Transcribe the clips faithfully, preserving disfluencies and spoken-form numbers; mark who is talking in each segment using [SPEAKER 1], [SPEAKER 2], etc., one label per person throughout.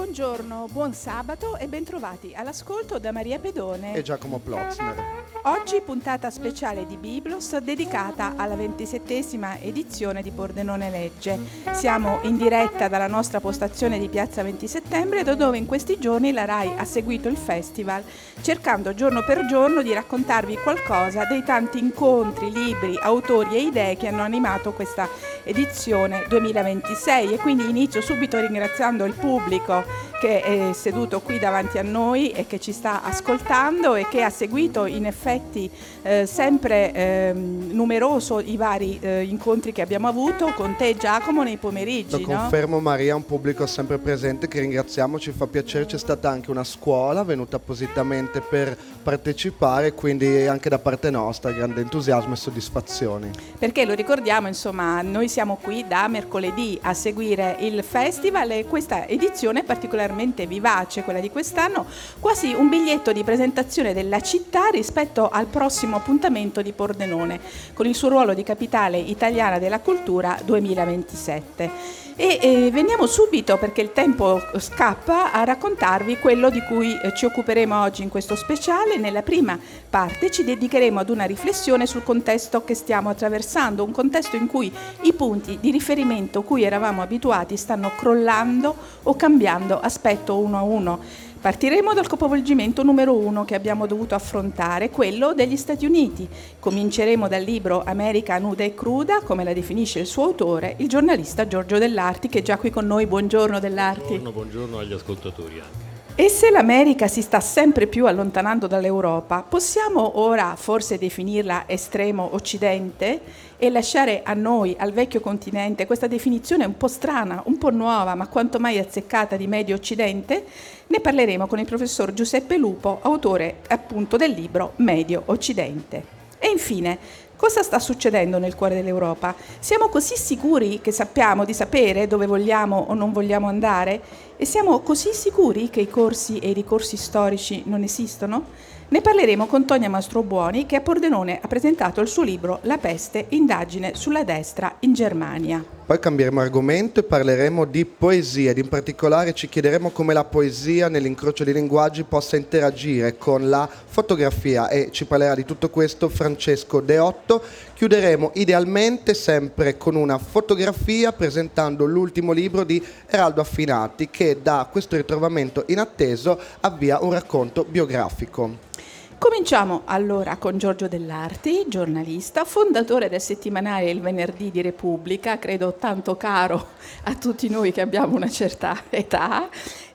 [SPEAKER 1] Buongiorno, buon sabato e bentrovati all'ascolto da Maria Pedone
[SPEAKER 2] e Giacomo Plotzner.
[SPEAKER 1] Oggi puntata speciale di Biblos dedicata alla ventisettesima edizione di Pordenone Legge. Siamo in diretta dalla nostra postazione di Piazza venti Settembre, dove in questi giorni la RAI ha seguito il festival, cercando giorno per giorno di raccontarvi qualcosa dei tanti incontri, libri, autori e idee che hanno animato questa edizione duemilaventisei. E quindi inizio subito ringraziando il pubblico che è seduto qui davanti a noi e che ci sta ascoltando e che ha seguito in effetti eh, sempre eh, numeroso i vari eh, incontri che abbiamo avuto con te, Giacomo, nei pomeriggi.
[SPEAKER 2] Lo confermo, no? Maria, un pubblico sempre presente che ringraziamo, ci fa piacere. C'è stata anche una scuola venuta appositamente per partecipare, quindi anche da parte nostra grande entusiasmo e soddisfazioni.
[SPEAKER 1] Perché lo ricordiamo, insomma, noi siamo qui da mercoledì a seguire il festival e questa edizione è particolarmente vivace, quella di quest'anno, quasi un biglietto di presentazione della città rispetto al prossimo appuntamento di Pordenone, con il suo ruolo di capitale italiana della cultura duemilaventisette. E eh, veniamo subito, perché il tempo scappa, a raccontarvi quello di cui eh, ci occuperemo oggi in questo speciale. Nella prima parte ci dedicheremo ad una riflessione sul contesto che stiamo attraversando, un contesto in cui i punti di riferimento cui eravamo abituati stanno crollando o cambiando aspetto uno a uno. Partiremo dal capovolgimento numero uno che abbiamo dovuto affrontare, quello degli Stati Uniti. Cominceremo dal libro America nuda e cruda, come la definisce il suo autore, il giornalista Giorgio Dell'Arti, che è già qui con noi. Buongiorno Dell'Arti.
[SPEAKER 3] Buongiorno, buongiorno agli ascoltatori anche.
[SPEAKER 1] E se l'America si sta sempre più allontanando dall'Europa, possiamo ora forse definirla estremo occidente e lasciare a noi, al vecchio continente, questa definizione un po' strana, un po' nuova, ma quanto mai azzeccata di medio occidente? Ne parleremo con il professor Giuseppe Lupo, autore appunto del libro Medio Occidente. E infine, cosa sta succedendo nel cuore dell'Europa? Siamo così sicuri che sappiamo di sapere dove vogliamo o non vogliamo andare? E siamo così sicuri che i corsi e i ricorsi storici non esistono? Ne parleremo con Tonia Mastrobuoni, che a Pordenone ha presentato il suo libro La peste, indagine sulla destra in Germania.
[SPEAKER 2] Poi cambieremo argomento e parleremo di poesia, ed in particolare ci chiederemo come la poesia nell'incrocio dei linguaggi possa interagire con la fotografia, e ci parlerà di tutto questo Francesco Deotto. Chiuderemo idealmente sempre con una fotografia presentando l'ultimo libro di Eraldo Affinati, che da questo ritrovamento inatteso avvia un racconto biografico.
[SPEAKER 1] Cominciamo allora con Giorgio Dell'Arti, giornalista, fondatore del settimanale Il Venerdì di Repubblica, credo tanto caro a tutti noi che abbiamo una certa età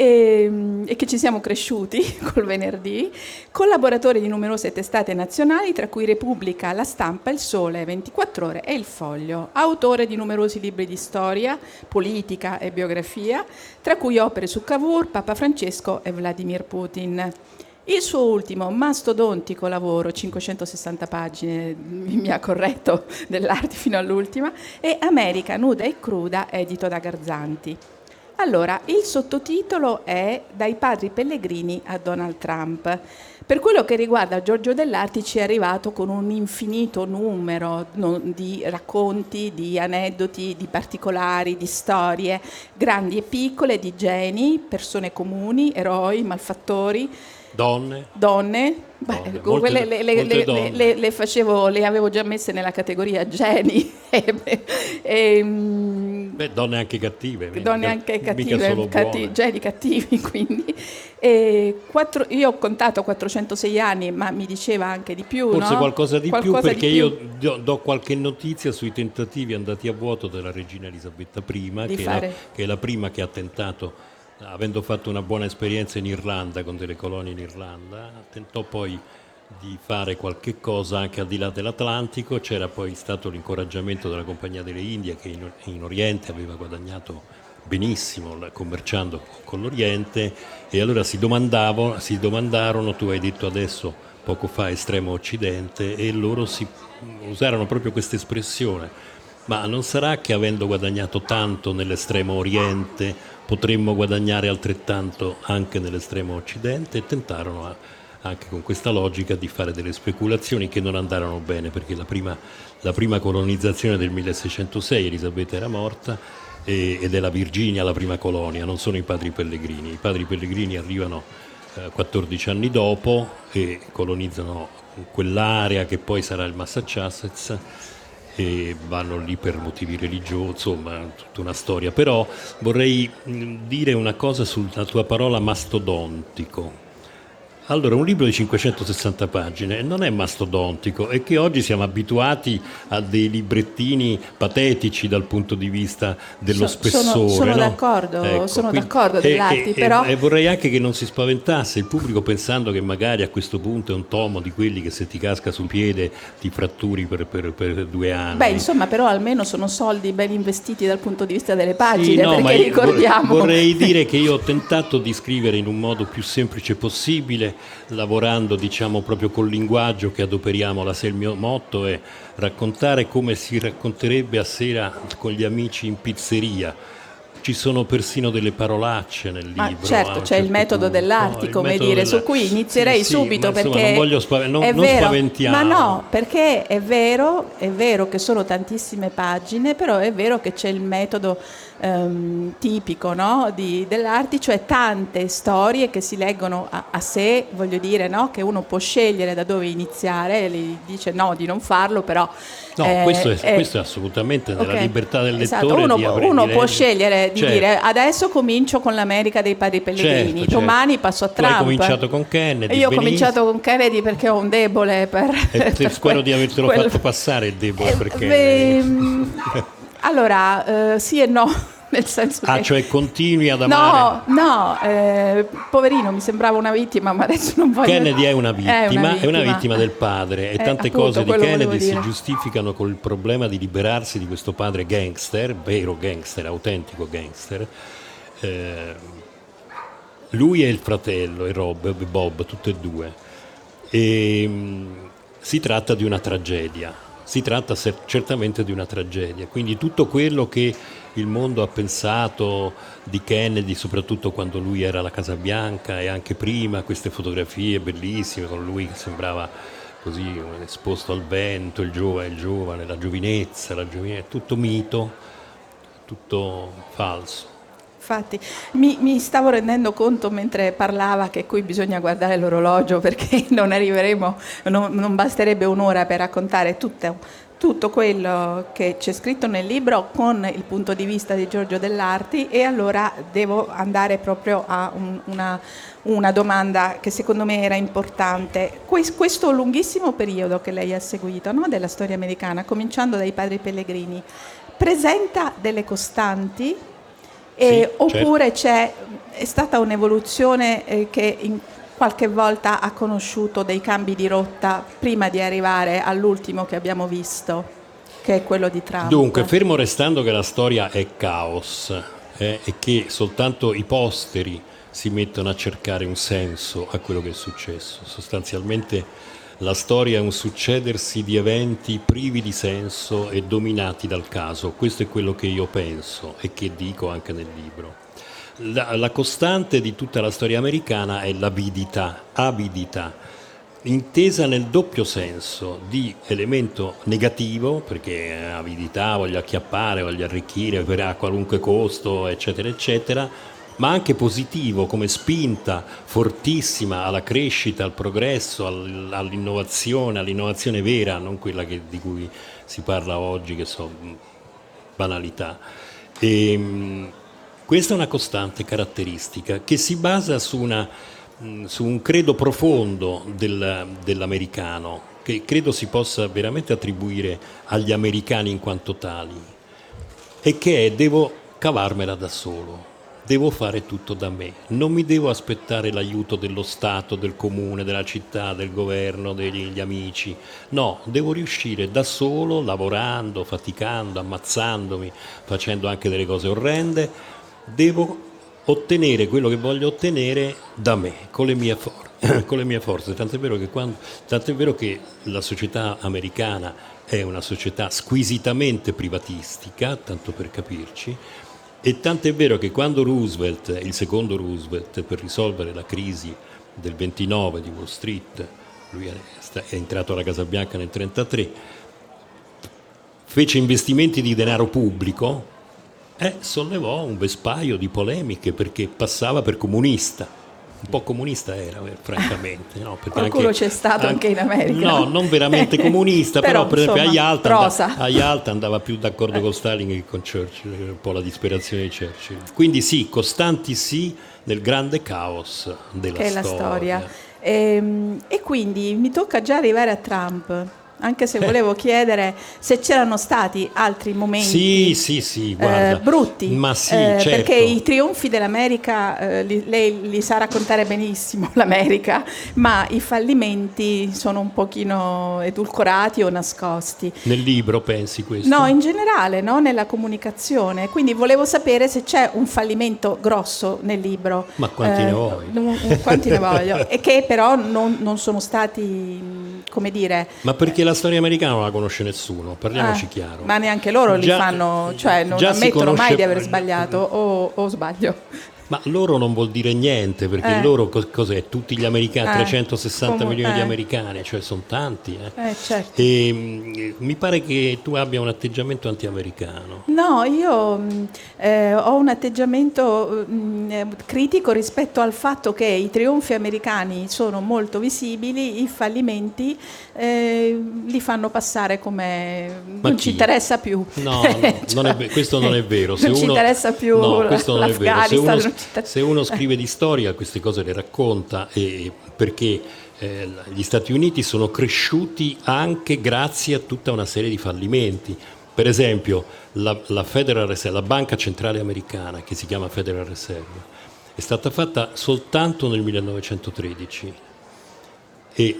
[SPEAKER 1] e, e che ci siamo cresciuti col venerdì, collaboratore di numerose testate nazionali, tra cui Repubblica, La Stampa, Il Sole, ventiquattro Ore e Il Foglio, autore di numerosi libri di storia, politica e biografia, tra cui opere su Cavour, Papa Francesco e Vladimir Putin. Il suo ultimo mastodontico lavoro, cinquecentosessanta pagine, mi ha corretto Dell'Arti fino all'ultima, è America nuda e cruda, edito da Garzanti. Allora, il sottotitolo è Dai padri pellegrini a Donald Trump. Per quello che riguarda Giorgio Dell'Arti ci è arrivato con un infinito numero di racconti, di aneddoti, di particolari, di storie, grandi e piccole, di geni, persone comuni, eroi, malfattori,
[SPEAKER 3] Donne.
[SPEAKER 1] Donne, beh,
[SPEAKER 3] Donne.
[SPEAKER 1] comunque
[SPEAKER 3] Molte,
[SPEAKER 1] le, le, le, le, le, le facevo, le avevo già messe nella categoria geni. e, e,
[SPEAKER 3] Beh, donne anche cattive.
[SPEAKER 1] Donne anche cattive,
[SPEAKER 3] catti,
[SPEAKER 1] geni cattivi, quindi. E quattro, io ho contato quattrocentosei anni, ma mi diceva anche di più,
[SPEAKER 3] Forse
[SPEAKER 1] no?
[SPEAKER 3] qualcosa di
[SPEAKER 1] qualcosa
[SPEAKER 3] più, perché
[SPEAKER 1] di più.
[SPEAKER 3] io do, do qualche notizia sui tentativi andati a vuoto della regina Elisabetta I, che è, la, che è la prima che ha tentato, avendo fatto una buona esperienza in Irlanda con delle colonie in Irlanda, tentò poi di fare qualche cosa anche al di là dell'Atlantico. C'era poi stato l'incoraggiamento della Compagnia delle Indie, che in, in Oriente aveva guadagnato benissimo commerciando con l'Oriente, e allora si domandavo, si domandarono, tu hai detto adesso poco fa estremo occidente, e loro si usarono proprio questa espressione: ma non sarà che avendo guadagnato tanto nell'estremo oriente potremmo guadagnare altrettanto anche nell'estremo occidente? E tentarono anche con questa logica di fare delle speculazioni che non andarono bene, perché la prima, la prima colonizzazione del milleseicentosei, Elisabetta era morta, e, ed è la Virginia la prima colonia, non sono i Padri Pellegrini. I Padri Pellegrini arrivano eh, quattordici anni dopo e colonizzano quell'area che poi sarà il Massachusetts e vanno lì per motivi religiosi, insomma tutta una storia. Però vorrei dire una cosa sulla tua parola mastodontico. Allora, un libro di cinquecentosessanta pagine non è mastodontico, è che oggi siamo abituati a dei librettini patetici dal punto di vista dello
[SPEAKER 1] so,
[SPEAKER 3] spessore.
[SPEAKER 1] Sono, sono
[SPEAKER 3] no?
[SPEAKER 1] d'accordo,
[SPEAKER 3] ecco,
[SPEAKER 1] sono
[SPEAKER 3] quindi,
[SPEAKER 1] d'accordo
[SPEAKER 3] e,
[SPEAKER 1] dell'Arti,
[SPEAKER 3] e,
[SPEAKER 1] però...
[SPEAKER 3] E vorrei anche che non si spaventasse il pubblico pensando che magari a questo punto è un tomo di quelli che se ti casca sul piede ti fratturi per, per, per due anni.
[SPEAKER 1] Beh, insomma, però almeno sono soldi ben investiti dal punto di vista delle pagine,
[SPEAKER 3] sì, no,
[SPEAKER 1] perché
[SPEAKER 3] ma
[SPEAKER 1] ricordiamo...
[SPEAKER 3] Vorrei dire che io ho tentato di scrivere in un modo più semplice possibile, lavorando diciamo proprio col linguaggio che adoperiamo. La, il mio motto è raccontare come si racconterebbe a sera con gli amici in pizzeria. Ci sono persino delle parolacce nel libro.
[SPEAKER 1] Ma certo, c'è
[SPEAKER 3] certo
[SPEAKER 1] il metodo
[SPEAKER 3] punto.
[SPEAKER 1] dell'Arti,
[SPEAKER 3] no,
[SPEAKER 1] come
[SPEAKER 3] metodo
[SPEAKER 1] dire,
[SPEAKER 3] della...
[SPEAKER 1] su cui inizierei
[SPEAKER 3] sì, sì,
[SPEAKER 1] subito,
[SPEAKER 3] insomma,
[SPEAKER 1] perché
[SPEAKER 3] non voglio spav- non,
[SPEAKER 1] è
[SPEAKER 3] non
[SPEAKER 1] vero,
[SPEAKER 3] spaventiamo.
[SPEAKER 1] ma no, perché è vero, è vero che sono tantissime pagine, però è vero che c'è il metodo ehm, tipico, no, di, dell'Arti, cioè tante storie che si leggono a, a sé, voglio dire, no, che uno può scegliere da dove iniziare, gli dice no di non farlo, però...
[SPEAKER 3] No,
[SPEAKER 1] eh,
[SPEAKER 3] questo, è,
[SPEAKER 1] eh,
[SPEAKER 3] questo è assolutamente nella
[SPEAKER 1] okay,
[SPEAKER 3] libertà del lettore.
[SPEAKER 1] Esatto. Uno,
[SPEAKER 3] di
[SPEAKER 1] uno
[SPEAKER 3] di
[SPEAKER 1] può scegliere di
[SPEAKER 3] certo.
[SPEAKER 1] dire adesso comincio con l'America dei Padri Pellegrini,
[SPEAKER 3] certo,
[SPEAKER 1] domani
[SPEAKER 3] certo.
[SPEAKER 1] passo a
[SPEAKER 3] Tu
[SPEAKER 1] Trump.
[SPEAKER 3] hai cominciato con Kennedy.
[SPEAKER 1] Io ho
[SPEAKER 3] benissimo.
[SPEAKER 1] cominciato con Kennedy perché ho un debole per...
[SPEAKER 3] E
[SPEAKER 1] per
[SPEAKER 3] spero
[SPEAKER 1] quel,
[SPEAKER 3] di avertelo
[SPEAKER 1] quel...
[SPEAKER 3] fatto passare il debole
[SPEAKER 1] eh,
[SPEAKER 3] per
[SPEAKER 1] beh,
[SPEAKER 3] Kennedy.
[SPEAKER 1] Allora, eh, sì e no. Nel senso
[SPEAKER 3] ah,
[SPEAKER 1] che...
[SPEAKER 3] cioè continui ad amare?
[SPEAKER 1] No, no, eh, poverino, mi sembrava una vittima, ma adesso non voglio...
[SPEAKER 3] Kennedy è una vittima,
[SPEAKER 1] è una vittima,
[SPEAKER 3] è una vittima del padre e
[SPEAKER 1] eh,
[SPEAKER 3] tante
[SPEAKER 1] appunto,
[SPEAKER 3] cose di Kennedy si
[SPEAKER 1] dire.
[SPEAKER 3] giustificano col problema di liberarsi di questo padre gangster, vero gangster, autentico gangster. Eh, lui e il fratello, e Rob, Bob, tutti e due. E, mh, si tratta di una tragedia. Si tratta certamente di una tragedia, quindi tutto quello che il mondo ha pensato di Kennedy, soprattutto quando lui era alla Casa Bianca e anche prima, queste fotografie bellissime con lui che sembrava così esposto al vento, il giovane, il giovane, la giovinezza, la giovinezza, tutto mito, tutto falso.
[SPEAKER 1] Infatti mi, mi stavo rendendo conto mentre parlava che qui bisogna guardare l'orologio perché non arriveremo, non, non basterebbe un'ora per raccontare tutto, tutto quello che c'è scritto nel libro con il punto di vista di Giorgio Dell'Arti, e allora devo andare proprio a un, una, una domanda che secondo me era importante. Questo lunghissimo periodo che lei ha seguito, no, della storia americana, cominciando dai Padri Pellegrini, presenta delle costanti? Eh,
[SPEAKER 3] sì,
[SPEAKER 1] oppure
[SPEAKER 3] certo.
[SPEAKER 1] c'è, è stata un'evoluzione eh, che in qualche volta ha conosciuto dei cambi di rotta prima di arrivare all'ultimo che abbiamo visto, che è quello di Trump?
[SPEAKER 3] Dunque, fermo restando che la storia è caos eh, e che soltanto i posteri si mettono a cercare un senso a quello che è successo, sostanzialmente la storia è un succedersi di eventi privi di senso e dominati dal caso. Questo è quello che io penso e che dico anche nel libro. La, la costante di tutta la storia americana è l'avidità, avidità, intesa nel doppio senso di elemento negativo, perché avidità, voglio acchiappare, voglio arricchire per a qualunque costo, eccetera, eccetera, ma anche positivo come spinta fortissima alla crescita, al progresso, all'innovazione, all'innovazione vera, non quella che, di cui si parla oggi, che sono banalità. E, mh, questa è una costante caratteristica che si basa su, una, mh, su un credo profondo del, dell'americano, che credo si possa veramente attribuire agli americani in quanto tali, e che è: devo cavarmela da solo. Devo fare tutto da me, non mi devo aspettare l'aiuto dello Stato, del comune, della città, del governo, degli amici. No, devo riuscire da solo, lavorando, faticando, ammazzandomi, facendo anche delle cose orrende. Devo ottenere quello che voglio ottenere da me, con le mie, for- con le mie forze. Tant'è vero che quando, tant'è vero che la società americana è una società squisitamente privatistica, tanto per capirci. E tanto è vero che quando Roosevelt, il secondo Roosevelt, per risolvere la crisi del ventinove di Wall Street, lui è entrato alla Casa Bianca nel trentatré, fece investimenti di denaro pubblico eh, sollevò un vespaio di polemiche perché passava per comunista. Un po' comunista era, francamente. No? Perché
[SPEAKER 1] Qualcuno
[SPEAKER 3] anche,
[SPEAKER 1] c'è stato anche, anche in America.
[SPEAKER 3] No, non veramente comunista, però, però per esempio a Yalta, andava, a Yalta andava più d'accordo eh. con Stalin che con Churchill, un po' la disperazione di Churchill. Quindi sì, costanti sì nel grande caos della
[SPEAKER 1] che
[SPEAKER 3] storia.
[SPEAKER 1] È la storia. E, e quindi mi tocca già arrivare a Trump. Anche se volevo chiedere se c'erano stati altri momenti
[SPEAKER 3] sì, sì, sì, guarda,
[SPEAKER 1] eh, brutti,
[SPEAKER 3] ma sì,
[SPEAKER 1] eh,
[SPEAKER 3] certo.
[SPEAKER 1] perché i trionfi dell'America eh, li, lei li sa raccontare benissimo l'America, ma i fallimenti sono un pochino edulcorati o nascosti.
[SPEAKER 3] Nel libro pensi questo?
[SPEAKER 1] No, in generale, no? Nella comunicazione. Quindi volevo sapere se c'è un fallimento grosso nel libro.
[SPEAKER 3] Ma quanti eh, ne vuoi?
[SPEAKER 1] Un, quanti ne voglio? E che però non, non sono stati, come dire...
[SPEAKER 3] Ma perché la storia americana non la conosce nessuno, parliamoci
[SPEAKER 1] eh,
[SPEAKER 3] chiaro.
[SPEAKER 1] Ma neanche loro li
[SPEAKER 3] già,
[SPEAKER 1] fanno, cioè non ammettono mai di aver sbagliato, o, o sbaglio?
[SPEAKER 3] Ma loro non vuol dire niente, perché
[SPEAKER 1] eh.
[SPEAKER 3] loro cos'è? Tutti gli americani, eh. trecentosessanta
[SPEAKER 1] Come,
[SPEAKER 3] milioni
[SPEAKER 1] eh.
[SPEAKER 3] di americani, cioè sono tanti. Eh.
[SPEAKER 1] Eh, certo.
[SPEAKER 3] E, mh, mi pare che tu abbia un atteggiamento anti-americano.
[SPEAKER 1] No, io eh, ho un atteggiamento mh, critico rispetto al fatto che i trionfi americani sono molto visibili, i fallimenti eh, li fanno passare come
[SPEAKER 3] Ma
[SPEAKER 1] non
[SPEAKER 3] chi?
[SPEAKER 1] ci interessa più.
[SPEAKER 3] No, no cioè, non è, questo non è vero. Se
[SPEAKER 1] non
[SPEAKER 3] uno,
[SPEAKER 1] ci interessa più
[SPEAKER 3] no, questo non è vero. Se uno,
[SPEAKER 1] inter...
[SPEAKER 3] se uno scrive di storia queste cose le racconta, e perché eh, gli Stati Uniti sono cresciuti anche grazie a tutta una serie di fallimenti. Per esempio la, la Federal Reserve, la banca centrale americana, che si chiama Federal Reserve, è stata fatta soltanto nel millenovecentotredici e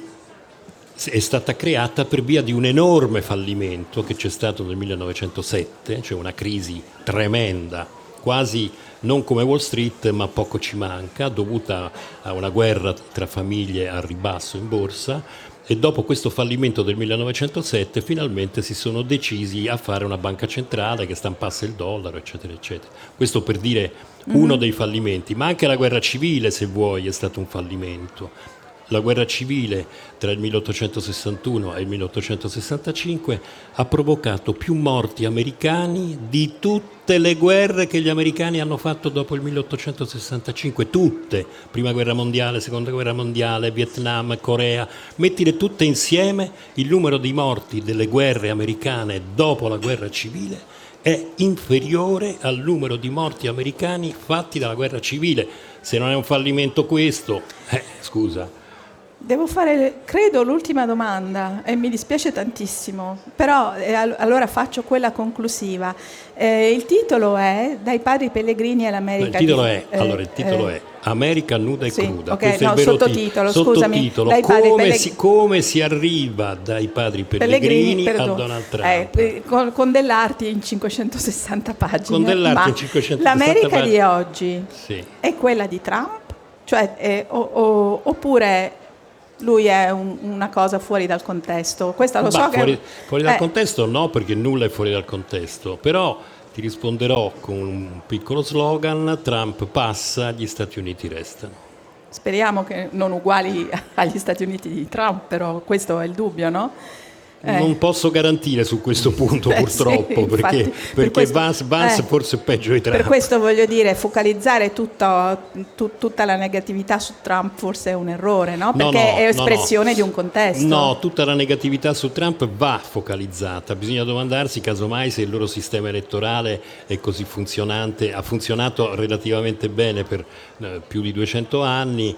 [SPEAKER 3] è stata creata per via di un enorme fallimento che c'è stato nel millenovecentosette, cioè una crisi tremenda, quasi non come Wall Street, ma poco ci manca, dovuta a una guerra tra famiglie al ribasso in borsa. E dopo questo fallimento del millenovecentosette finalmente si sono decisi a fare una banca centrale che stampasse il dollaro, eccetera, eccetera. Questo per dire uno mm-hmm. dei fallimenti, ma anche la guerra civile, se vuoi, è stato un fallimento. La guerra civile tra il milleottocentosessantuno e il milleottocentosessantacinque ha provocato più morti americani di tutte le guerre che gli americani hanno fatto dopo il milleottocentosessantacinque, tutte, prima guerra mondiale, seconda guerra mondiale, Vietnam, Corea, mettile tutte insieme, il numero di morti delle guerre americane dopo la guerra civile è inferiore al numero di morti americani fatti dalla guerra civile. Se non è un fallimento questo, eh, scusa.
[SPEAKER 1] Devo fare, credo, l'ultima domanda e mi dispiace tantissimo, però eh, allora faccio quella conclusiva. Eh, il titolo è Dai padri pellegrini all'America.
[SPEAKER 3] Il titolo
[SPEAKER 1] di,
[SPEAKER 3] è,
[SPEAKER 1] eh,
[SPEAKER 3] allora, il titolo
[SPEAKER 1] eh,
[SPEAKER 3] è America nuda e
[SPEAKER 1] sì,
[SPEAKER 3] cruda.
[SPEAKER 1] Ok,
[SPEAKER 3] Questo
[SPEAKER 1] no,
[SPEAKER 3] è il vero
[SPEAKER 1] sottotitolo,
[SPEAKER 3] titolo.
[SPEAKER 1] scusami.
[SPEAKER 3] Sottotitolo,
[SPEAKER 1] Dai
[SPEAKER 3] come,
[SPEAKER 1] Pellegrini,
[SPEAKER 3] si, come si arriva dai padri pellegrini, pellegrini a Donald Trump.
[SPEAKER 1] Eh, con, con dell'arte in cinquecentosessanta pagine.
[SPEAKER 3] Con dell'arte
[SPEAKER 1] Ma
[SPEAKER 3] in cinquecentosessanta
[SPEAKER 1] l'America
[SPEAKER 3] pagine.
[SPEAKER 1] di oggi
[SPEAKER 3] sì.
[SPEAKER 1] è quella di Trump? Cioè, eh, o, o, oppure... lui è un, una cosa fuori dal contesto. Questa lo bah, so
[SPEAKER 3] fuori,
[SPEAKER 1] che...
[SPEAKER 3] fuori dal
[SPEAKER 1] eh.
[SPEAKER 3] contesto no, perché nulla è fuori dal contesto, però ti risponderò con un piccolo slogan: Trump passa, gli Stati Uniti restano.
[SPEAKER 1] Speriamo che non uguali agli Stati Uniti di Trump, però questo è il dubbio, no? Eh.
[SPEAKER 3] Non posso garantire su questo punto,
[SPEAKER 1] Beh,
[SPEAKER 3] purtroppo,
[SPEAKER 1] sì,
[SPEAKER 3] perché,
[SPEAKER 1] infatti,
[SPEAKER 3] perché
[SPEAKER 1] per questo,
[SPEAKER 3] Vance, Vance
[SPEAKER 1] eh,
[SPEAKER 3] forse è peggio di Trump.
[SPEAKER 1] Per questo voglio dire, focalizzare tutta, tut, tutta la negatività su Trump forse è un errore, no? Perché
[SPEAKER 3] no, no,
[SPEAKER 1] è espressione
[SPEAKER 3] no, no.
[SPEAKER 1] di un contesto.
[SPEAKER 3] No, tutta la negatività su Trump va focalizzata. Bisogna domandarsi casomai se il loro sistema elettorale è così funzionante, ha funzionato relativamente bene per eh, più di duecento anni.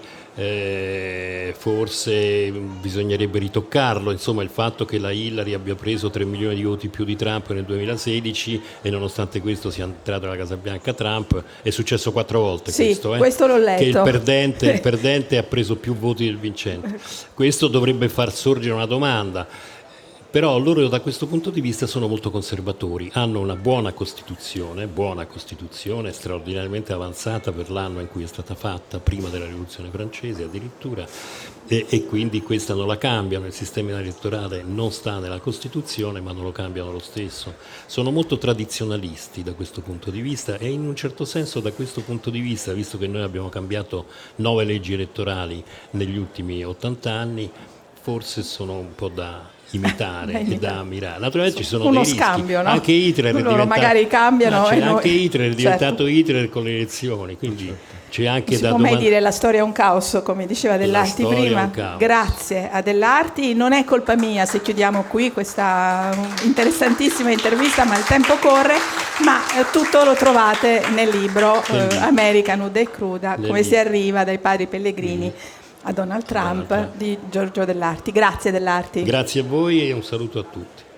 [SPEAKER 3] Eh, forse bisognerebbe ritoccarlo, insomma il fatto che la Hillary abbia preso tre milioni di voti più di Trump nel duemilasedici e nonostante questo sia entrato alla Casa Bianca Trump, è successo quattro volte
[SPEAKER 1] sì,
[SPEAKER 3] questo, eh?
[SPEAKER 1] questo l'ho letto.
[SPEAKER 3] Che il perdente, il perdente ha preso più voti del vincente. Questo dovrebbe far sorgere una domanda. Però loro da questo punto di vista sono molto conservatori, hanno una buona Costituzione, buona Costituzione, straordinariamente avanzata per l'anno in cui è stata fatta, prima della Rivoluzione francese addirittura, e, e quindi questa non la cambiano, il sistema elettorale non sta nella Costituzione ma non lo cambiano lo stesso. Sono molto tradizionalisti da questo punto di vista e in un certo senso da questo punto di vista, visto che noi abbiamo cambiato nove leggi elettorali negli ultimi ottanta anni, forse sono un po' da imitare e da ammirare. Naturalmente ci sono
[SPEAKER 1] uno
[SPEAKER 3] dei rischi.
[SPEAKER 1] scambio, no?
[SPEAKER 3] Anche Hitler è
[SPEAKER 1] loro
[SPEAKER 3] diventato,
[SPEAKER 1] magari cambiano
[SPEAKER 3] no,
[SPEAKER 1] e noi...
[SPEAKER 3] anche Hitler è diventato
[SPEAKER 1] certo.
[SPEAKER 3] Hitler con le elezioni, quindi c'è anche
[SPEAKER 1] si
[SPEAKER 3] da
[SPEAKER 1] può mai
[SPEAKER 3] domandare.
[SPEAKER 1] dire la storia è un caos, come diceva Dell'Arti prima. Grazie a Dell'Arti, non è colpa mia se chiudiamo qui questa interessantissima intervista, ma il tempo corre, ma eh, tutto lo trovate nel libro eh, America nuda e cruda, nel come libro. Si arriva dai padri pellegrini mm. a Donald Trump, Donald Trump di Giorgio Dell'Arti. Grazie Dell'Arti.
[SPEAKER 3] Grazie a voi e un saluto a tutti.